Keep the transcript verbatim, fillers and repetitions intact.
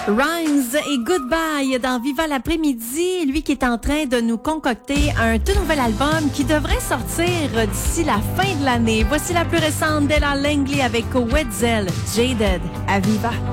Rhymes et Goodbye dans Viva l'après-midi, lui qui est en train de nous concocter un tout nouvel album qui devrait sortir d'ici la fin de l'année. Voici la plus récente d'Ella Langley avec Wetzel, Jaded à Viva.